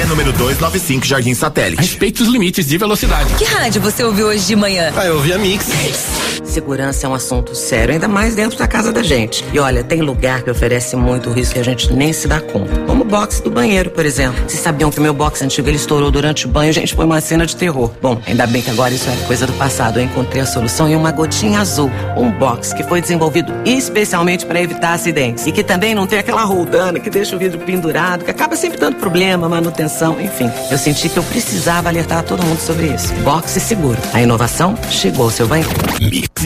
número 295, Jardim Satélite. Respeite os limites de velocidade. Que rádio você ouviu hoje de manhã? Eu ouvi a Mix. Segurança é um assunto sério, ainda mais dentro da casa da gente. E olha, tem lugar que oferece muito risco que a gente nem se dá conta. Como o box do banheiro, por exemplo. Vocês sabiam que o meu box antigo ele estourou durante o banho? Gente, foi uma cena de terror. Bom, ainda bem que agora isso é coisa do passado. Eu encontrei a solução em uma gotinha azul. Um box que foi desenvolvido especialmente para evitar acidentes. E que também não tem aquela roldana que deixa o vidro pendurado, que acaba sempre dando problema, manutenção, enfim. Eu senti que eu precisava alertar todo mundo sobre isso. Box seguro. A inovação chegou ao seu banheiro. Mix